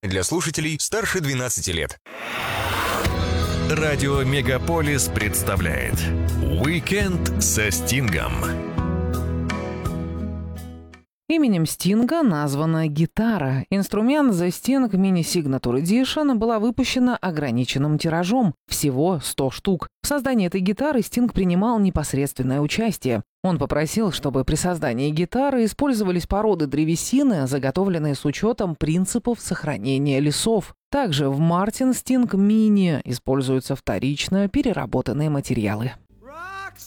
Для слушателей старше 12 лет. Радио Мегаполис представляет «Уикенд со Стингом». Именем Стинга названа гитара. Инструмент The Sting Mini Signature Edition была выпущена ограниченным тиражом, всего 100 штук. В создании этой гитары Стинг принимал непосредственное участие. Он попросил, чтобы при создании гитары использовались породы древесины, заготовленные с учетом принципов сохранения лесов. Также в Martin Sting Mini используются вторично переработанные материалы.